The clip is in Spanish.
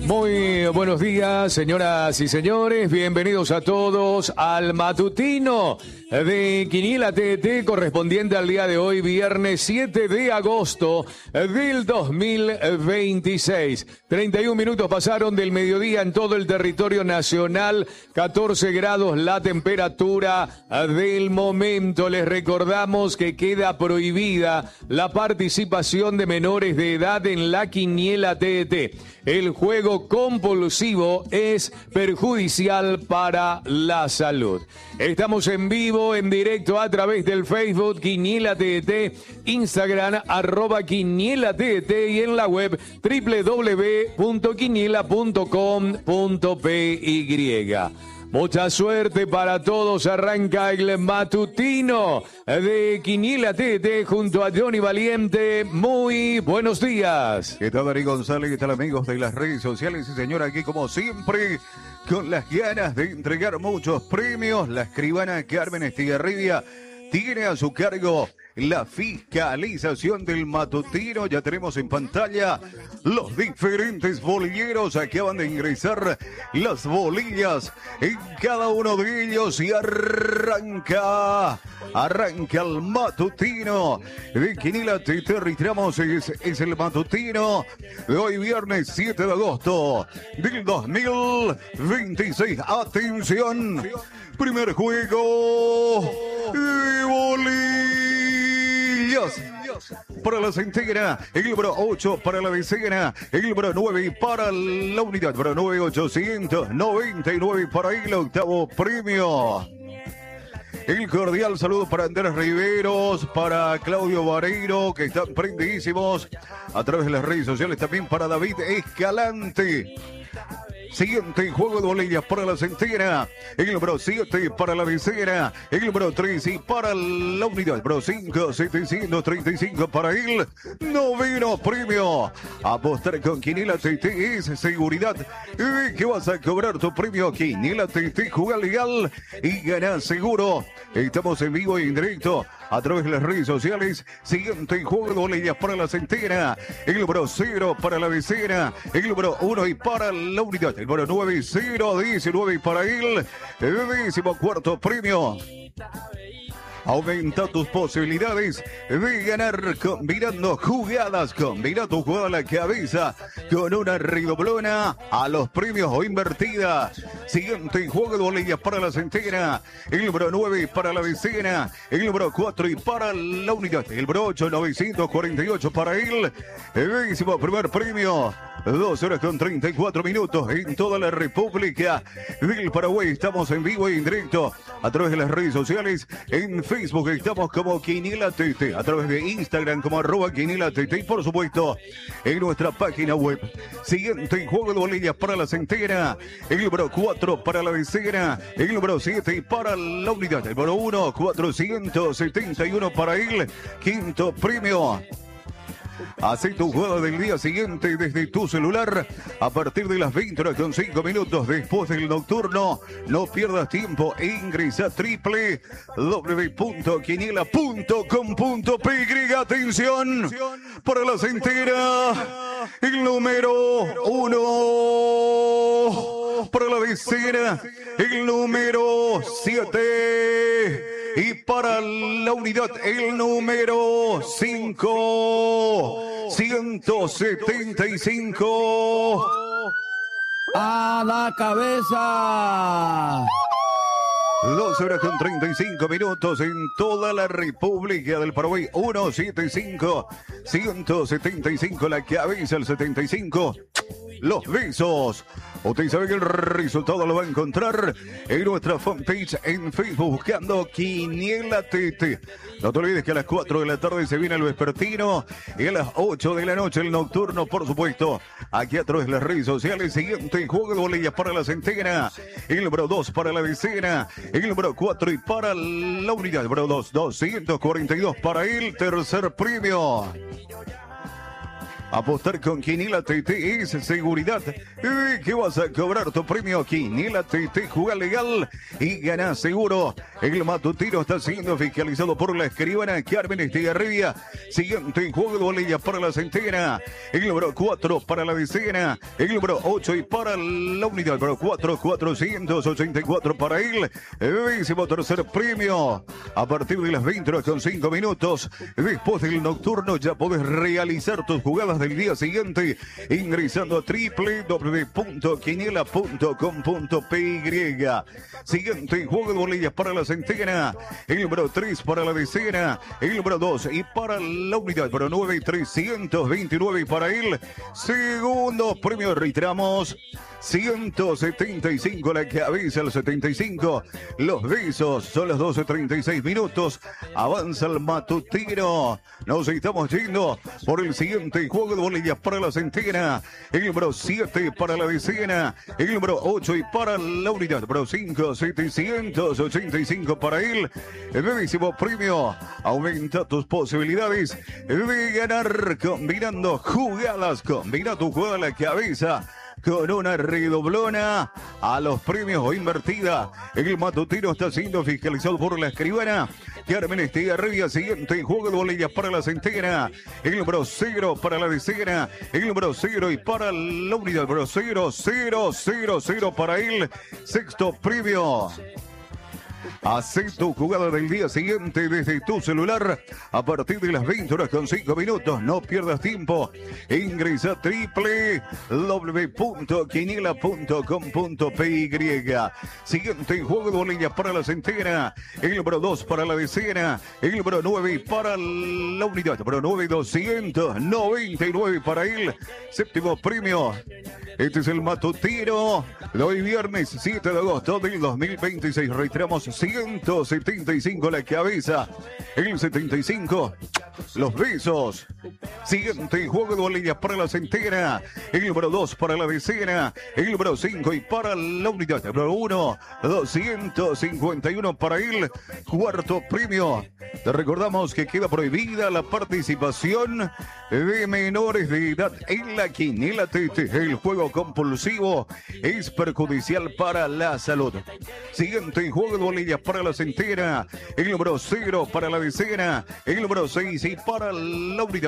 Muy buenos días, señoras y señores. Bienvenidos a todos al matutino de Quiniela TT correspondiente al día de hoy, viernes 7 de agosto del 2026. 31 minutos pasaron del mediodía en todo el territorio nacional, 14 grados la temperatura del momento. Les recordamos que queda prohibida la participación de menores de edad en la Quiniela TT. El juego compulsivo es perjudicial para la salud. Estamos en vivo, en directo a través del Facebook Quiniela TT, Instagram @Quiniela TT y en la web www.quiniela.com.py. Mucha suerte para todos. Arranca el matutino de Quiniela TT junto a Johnny Valiente. Muy buenos días. ¿Qué tal, Darí González? ¿Qué tal, amigos de las redes sociales? Y señora, aquí como siempre, con las ganas de entregar muchos premios, la escribana Carmen Estigarribia tiene a su cargo la fiscalización del matutino. Ya tenemos en pantalla los diferentes bolilleros. Acaban de ingresar las bolillas en cada uno de ellos y arranca el matutino de Quiniela TT. Reiteramos, es el matutino de hoy, viernes 7 de agosto del 2026. Atención, primer juego de bolillas. Para la centena, el número 8 para la decena, el número 9 para la unidad, número 9899 para el octavo premio. El cordial saludo para Andrés Riveros, para Claudio Vareiro, que están prendidísimos a través de las redes sociales, también para David Escalante. Siguiente juego de bolillas para la centena, el número 7 para la decena, el número 3 y para la unidad, número 5, 735 para el noveno premio. Apostar con Quiniela TT es seguridad de que vas a cobrar tu premio. Quiniela TT, juega legal y gana seguro. Estamos en vivo y en directo a través de las redes sociales. Siguiente juego de bolillas para la centena, el número 0 para la decena, el número 1 y para la unidad, el número 9019 para el 14º premio. Aumenta tus posibilidades de ganar combinando jugadas. Combina tu jugada a la cabeza con una redoblona a los premios o invertida. Siguiente juego de bolillas para la centena. El número 9 para la decena. El número 4 y para la unidad. El número 8, 948 para el 11º premio. 2 horas con 34 minutos en toda la República del Paraguay. Estamos en vivo y en directo a través de las redes sociales. En Facebook estamos como Quiniela TT, a través de Instagram como @Quiniela TT y por supuesto en nuestra página web. Siguiente juego de bolillas para la centena, el número 4 para la decena, el número 7 para la unidad, el número 1, 471 para el quinto premio. Haz tu jugada del día siguiente desde tu celular a partir de las 20 horas con 5 minutos después del nocturno. No pierdas tiempo, ingresa www.quiniela.com.py. Atención para la centena, el número 1 para la decena, el número 7 y para la unidad el número 5, 175. A la cabeza. 2 horas con 35 minutos en toda la República del Paraguay. 175, 175 la cabeza, el 75. Los besos. Usted sabe que el resultado lo va a encontrar en nuestra fanpage en Facebook buscando Quiniela TT. No te olvides que a las 4 de la tarde se viene el vespertino y a las 8 de la noche el nocturno, por supuesto. Aquí a través de las redes sociales. Siguiente juego de bolillas para la centena. El número 2 para la decena. El número 4 y para la unidad. El número 2, 242 para el tercer premio. Apostar con Quiniela TT es seguridad de que vas a cobrar tu premio. Quiniela TT, juega legal y gana seguro. El matutino está siendo fiscalizado por la escribana Carmen Estigarribia. Siguiente juego de bolilla para la centena. El número 4 para la decena. El número 8 y para la unidad. Número 4, 484 para él. Décimo tercer premio. A partir de las 20 horas con 5 minutos. Después del nocturno ya podés realizar tus jugadas del día siguiente ingresando a www.quiniela.com.py. Siguiente juego de bolillas para la centena. El número 3 para la decena. El número 2 y para la unidad. Número 9 y 329 para él. Segundo premio, reiteramos. 175 la cabeza, el 75. Los besos son las 12:36 minutos. Avanza el matutino. Nos estamos yendo por el siguiente juego de bolillas para la centena. El número 7 para la decena. El número 8 y para la unidad. Número 5, 785 para él. El décimo premio. Aumenta tus posibilidades de ganar combinando jugadas. Combina tu jugada a la cabeza con una redoblona a los premios o invertida. El matutino está siendo fiscalizado por la escribana Carmen Estigarribia. Siguiente juego de bolillas para la centena. El número 0 para la decena. El número 0 y para la unidad. Número 0, 0, 0, 0 para él. Sexto premio. Haz tu jugada del día siguiente desde tu celular a partir de las 20 horas con 5 minutos. No pierdas tiempo. Ingresa a www.quiniela.com.py. Siguiente juego de bolillas para la centena. El número 2 para la decena. El número 9 para la unidad. Número 9, 299 para él. Séptimo premio. Este es el matutino de hoy viernes 7 de agosto del 2026. Reiteramos, 175 la cabeza. El 75, los besos. Siguiente juego de bolillas para la centena. El número 2 para la decena. El número 5 y para la unidad. El número 1, 251 para él. Cuarto premio. Te recordamos que queda prohibida la participación de menores de edad en la Quiniela TT. El juego compulsivo es perjudicial para la salud. Siguiente juego de bolillas para la centena. El número 0 para la decena. El número 6 y para la unidad.